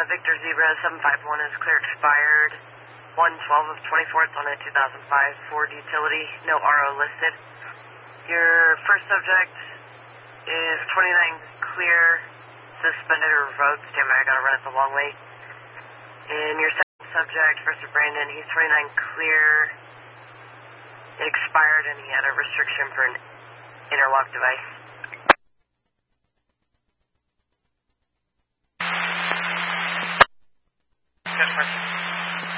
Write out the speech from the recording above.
Victor Zebra 751 is clear expired. 112 of 24th on a 2005 Ford utility. No RO listed. Your first subject is 29 clear, suspended or revoked. Stand by, I gotta run it the long way. And your second subject, Mr. Brandon, he's 29 clear. It expired and he had a restriction for an interlock device. Good question.